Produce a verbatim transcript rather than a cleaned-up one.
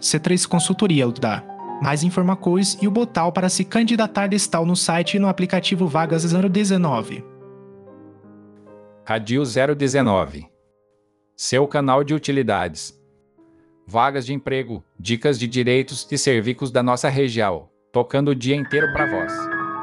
C três Consultoria dá. Mais informações e o botão para se candidatar está no site e no aplicativo Vagas zero dezenove. Radio zero dezenove. Seu canal de utilidades. Vagas de emprego, dicas de direitos e serviços da nossa região, tocando o dia inteiro para vós.